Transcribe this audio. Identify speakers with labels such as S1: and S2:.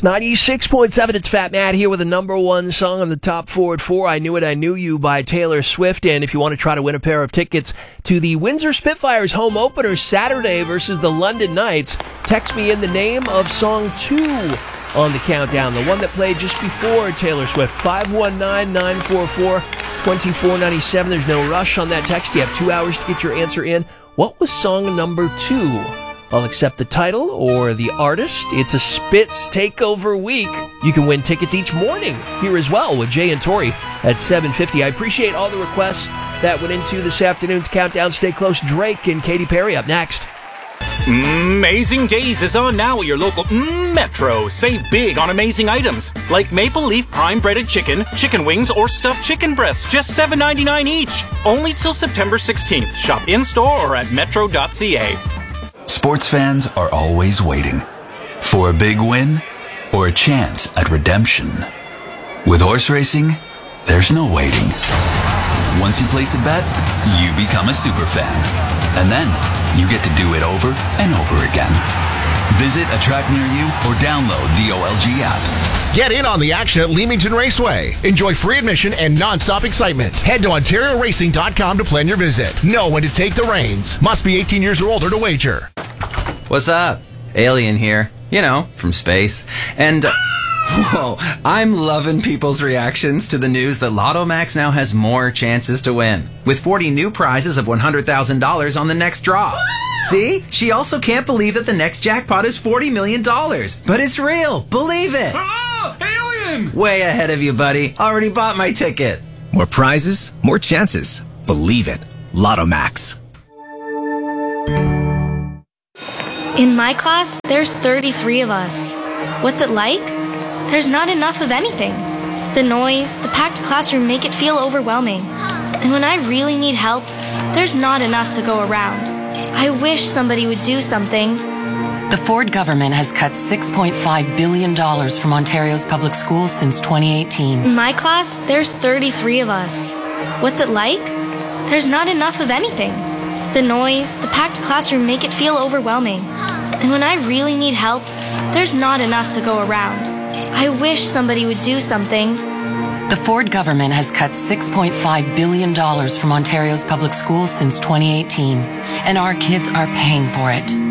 S1: 96.7, it's Fat Matt here with the number one song on the top 4 at 4, I Knew It, I Knew You by Taylor Swift. And if you want to try to win a pair of tickets to the Windsor Spitfires home opener Saturday versus the London Knights, text me in the name of song 2 on the countdown, the one that played just before Taylor Swift, 519-944-2497. There's no rush on that text. You have 2 hours to get your answer in. What was song number 2? I'll accept the title or the artist. It's a Spitz Takeover week. You can win tickets each morning here as well with Jay and Tori at 7:50. I appreciate all the requests that went into this afternoon's countdown. Stay close. Drake and Katy Perry up next.
S2: Amazing Days is on now at your local Metro. Save big on amazing items like Maple Leaf Prime Breaded Chicken, chicken wings, or stuffed chicken breasts, just $7.99 each. Only till September 16th. Shop in-store or at metro.ca.
S3: Sports fans are always waiting for a big win or a chance at redemption. With horse racing, there's no waiting. Once you place a bet, you become a super fan. And then you get to do it over and over again. Visit a track near you or download the OLG app.
S4: Get in on the action at Leamington Raceway. Enjoy free admission and non-stop excitement. Head to OntarioRacing.com to plan your visit. Know when to take the reins. Must be 18 years or older to wager.
S5: What's up? Alien here. You know, from space. And, whoa, I'm loving people's reactions to the news that Lotto Max now has more chances to win. With 40 new prizes of $100,000 on the next draw. See? She also can't believe that the next jackpot is $40 million. But it's real. Believe it.
S6: Oh, alien!
S5: Way ahead of you, buddy. Already bought my ticket.
S6: More prizes, more chances. Believe it. Lotto Max.
S7: In my class, there's 33 of us. What's it like? There's not enough of anything. The noise, the packed classroom make it feel overwhelming. And when I really need help, there's not enough to go around. I wish somebody would do something.
S8: The Ford government has cut $6.5 billion from Ontario's public schools since 2018.
S7: In my class, there's 33 of us. What's it like? There's not enough of anything. The noise, the packed classroom make it feel overwhelming. And when I really need help, there's not enough to go around. I wish somebody would do something.
S8: The Ford government has cut $6.5 billion from Ontario's public schools since 2018, and our kids are paying for it.